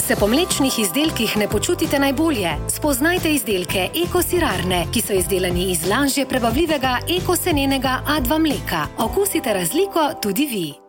Se po mlečnih izdelkih ne počutite najbolje? Spoznajte izdelke Eko sirarne, ki so izdelani iz lažje prebavljivega eko senenega A2 mleka. Okusite razliko tudi vi.